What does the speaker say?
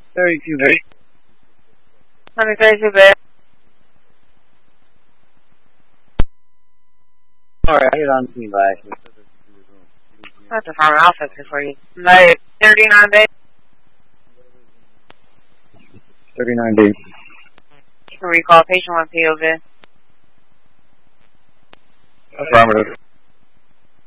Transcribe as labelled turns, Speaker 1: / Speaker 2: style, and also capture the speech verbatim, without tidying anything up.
Speaker 1: thirty-two bit.
Speaker 2: Let me thirty-two bit.
Speaker 1: Alright, I hit on me by accident.
Speaker 2: That's a farm alpha before you. Like, thirty-nine bit.
Speaker 1: thirty-nine days.
Speaker 2: You can recall patient one P O V.
Speaker 1: Affirmative.